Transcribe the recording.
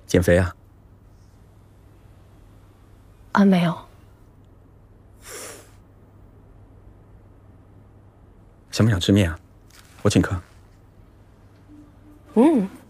减肥啊？ 啊，没有。 想不想吃面啊？我请客。 嗯。